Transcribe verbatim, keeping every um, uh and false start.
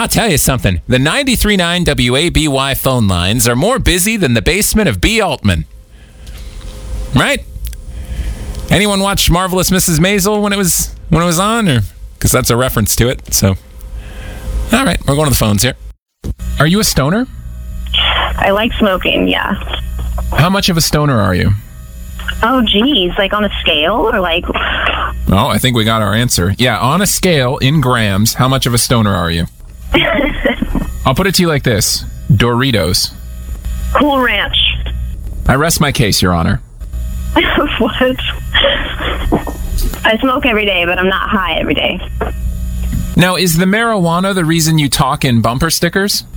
I'll tell you something. The ninety-three point nine W A B Y phone lines are more busy than the basement of B. Altman. Right? Anyone watch Marvelous Missus Maisel when it was when it was on? Or because that's a reference to it. So, all right, we're going to the phones here. Are you a stoner? I like smoking, yeah. How much of a stoner are you? Oh, geez. Like on a scale or like... Oh, I think we got our answer. Yeah, on a scale in grams, how much of a stoner are you? I'll put it to you like this. Doritos. Cool Ranch. I rest my case, Your Honor. What? I smoke every day, but I'm not high every day. Now, is the marijuana the reason you talk in bumper stickers?